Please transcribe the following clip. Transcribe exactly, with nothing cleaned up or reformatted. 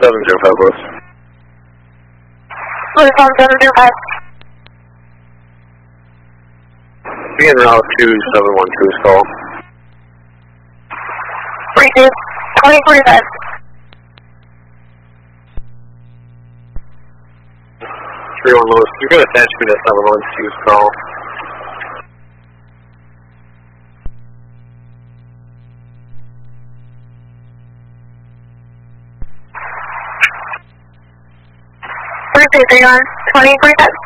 seven zero five West. Blue phone seven zero five. Be en route to seven one two's call. three two, twenty forty-five. three one Lewis, you're going to attach me to seven one two's call. three two three one, twenty forty-five.